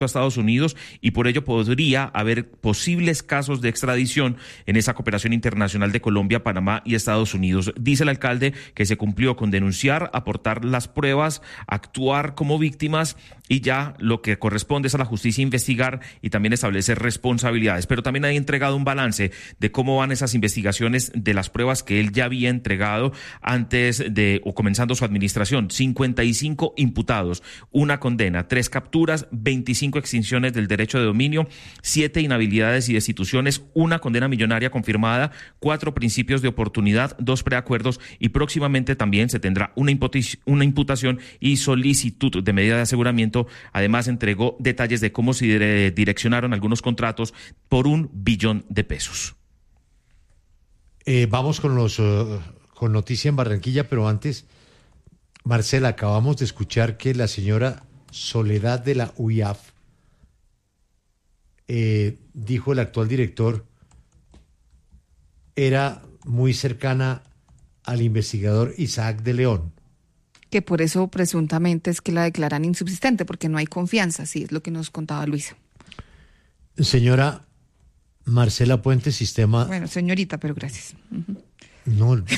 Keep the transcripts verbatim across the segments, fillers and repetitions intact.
a Estados Unidos y por ello podría haber posibles casos de extradición en esa cooperación internacional de Colombia, Panamá y Estados Unidos. Dice el alcalde que se cumplió con denunciar, aportar las pruebas, actuar como víctimas y ya lo que corresponde es a la justicia investigar y también establecer responsabilidades. Pero también ha entregado un balance de cómo van esas investigaciones de las pruebas que él ya había entregado antes de o comenzando su administración. cincuenta y cinco imputados, una condena, tres capturas, veinticinco extinciones del derecho de dominio, siete inhabilidades y destituciones, una condena millonaria confirmada, cuatro principios de oportunidad, dos preacuerdos y próximamente también se tendrá una, imputi- una imputación y solicitud de medida de aseguramiento. Además entregó detalles de cómo se dire- direccionaron algunos contratos por un billón de pesos. Eh, vamos con los uh, con noticia en Barranquilla, pero antes, Marcela, acabamos de escuchar que la señora Soledad de la U I A F Eh, dijo el actual director, era muy cercana al investigador Isaac de León. Que por eso presuntamente es que la declaran insubsistente, porque no hay confianza, sí, es lo que nos contaba Luisa. Señora Marcela Puente, sistema... Bueno, señorita, pero gracias. Uh-huh. No, eso,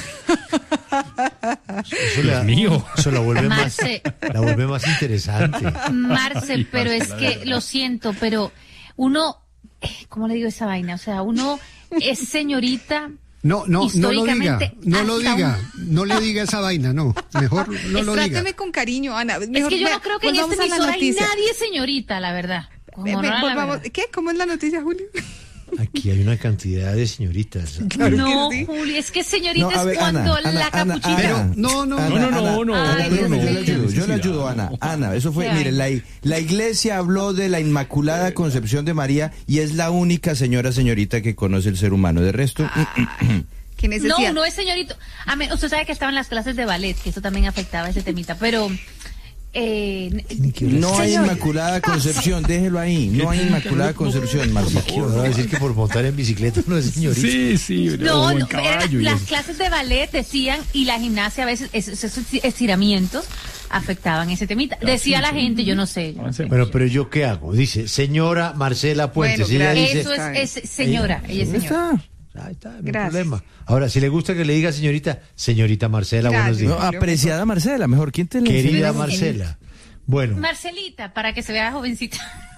la, mío. eso la vuelve Marce, más, la vuelve más interesante. Marce, pero es que, lo siento, pero uno, ¿cómo le digo esa vaina? O sea, uno es señorita... No, no, no lo diga, no lo diga, un... no le diga esa vaina, no, mejor no lo diga. Tráteme con cariño, Ana. Mejor, es que yo vea, no creo que en este emisora hay nadie señorita, la verdad. Ve, ve, volvamos. ¿Qué? ¿Cómo es la noticia, Julio? Aquí hay una cantidad de señoritas. Claro no, sí. Julio, es que señorita no, ver, es cuando Ana, la Ana, capuchita... Ana, no, no, Ana, no, no, no, no, Ana, Ay, no, no, yo le ayudo, yo le ayudo, Ana. Ana, eso fue, mire, la, la iglesia habló de la Inmaculada Concepción de María y es la única señora señorita que conoce el ser humano. De resto... No, no es señorito. A mí, usted sabe que estaban las clases de ballet, que eso también afectaba ese temita, pero... Eh, no hay Inmaculada Concepción, déjelo ahí. No hay Inmaculada Concepción, Marcelo. Va a decir que por montar en bicicleta no es señorita. Sí, sí. No, no, no caballo, las clases de ballet decían, y la gimnasia a veces, esos, esos estiramientos afectaban ese temita. Decía la gente, yo no sé. Yo no sé. Bueno, pero ¿yo qué hago? Dice, señora Marcela Puentes. Bueno, si ella dice, eso es, es señora, ella, ella es señora. Ahí está, no hay problema. Ahora, si le gusta que le diga señorita, señorita Marcela, Gracias. buenos días. No, apreciada Marcela, mejor, ¿quién te le Querida enseña? Marcela. Bueno. Marcelita, para que se vea jovencita.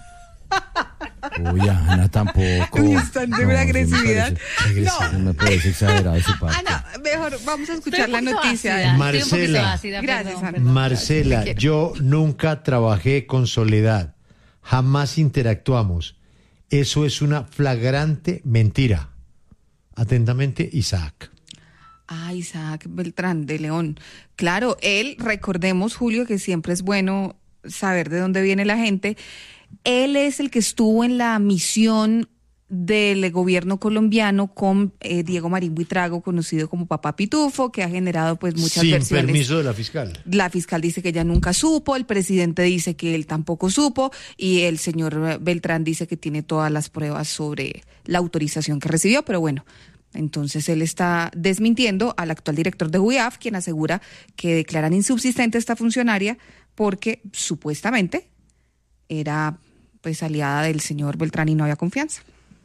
Uy, Ana, tampoco. Uy, están de una agresividad. No. No me parece exagerado su parte. Ana, mejor vamos a escuchar la Estoy un noticia. ácida, Marcela. estoy un poquito ácida, Gracias, perdón, Ana. perdón. Marcela, Gracias, yo nunca trabajé con Soledad. Jamás interactuamos. Eso es una flagrante mentira. Atentamente, Isaac. Ah, Isaac Beltrán de León. Claro, él, recordemos, Julio, que siempre es bueno saber de dónde viene la gente. Él es el que estuvo en la misión del gobierno colombiano con eh, Diego Marín Buitrago, conocido como Papá Pitufo, que ha generado pues muchas Sin versiones. Sin permiso de la fiscal. La fiscal dice que ella nunca supo, el presidente dice que él tampoco supo y el señor Beltrán dice que tiene todas las pruebas sobre la autorización que recibió, pero bueno, entonces él está desmintiendo al actual director de U I A F, quien asegura que declaran insubsistente a esta funcionaria porque supuestamente era pues aliada del señor Beltrán y no había confianza.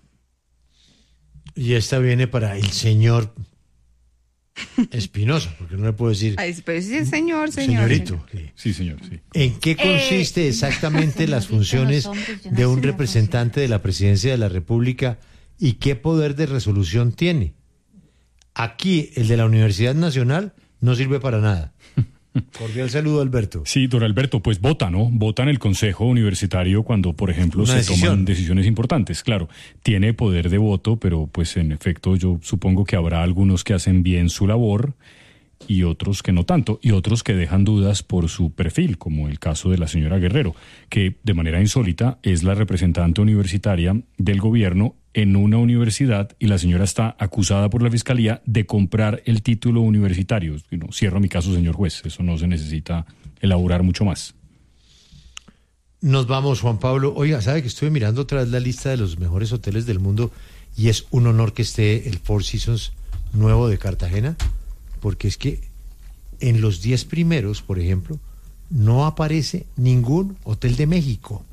Y esta viene para el señor Espinosa, porque no le puedo decir... Ay, pero sí, señor, señor. Señorito. Señor. Sí, señor, sí. ¿En qué consiste eh, exactamente las funciones hombres, no de un sé, representante de la presidencia de la República y qué poder de resolución tiene? Aquí, el de la Universidad Nacional no sirve para nada. Cordial saludo, Alberto. Sí, don Alberto, pues vota, ¿no? Vota en el Consejo Universitario cuando, por ejemplo, Una se decisión. toman decisiones importantes. Claro, tiene poder de voto, pero pues en efecto yo supongo que habrá algunos que hacen bien su labor y otros que no tanto, y otros que dejan dudas por su perfil, como el caso de la señora Guerrero, que de manera insólita es la representante universitaria del gobierno en una universidad y la señora está acusada por la fiscalía de comprar el título universitario. No, cierro mi caso, señor juez, eso no se necesita elaborar mucho más. Nos vamos, Juan Pablo. Oiga, ¿sabe que estuve mirando otra vez la lista de los mejores hoteles del mundo y es un honor que esté el Four Seasons nuevo de Cartagena? Porque es que en los diez primeros, por ejemplo, no aparece ningún hotel de México.